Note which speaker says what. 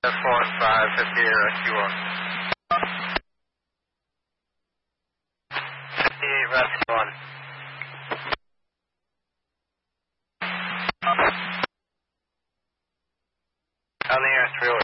Speaker 1: F15, 58, rescue 1. 58, rescue 1. On the air, 308.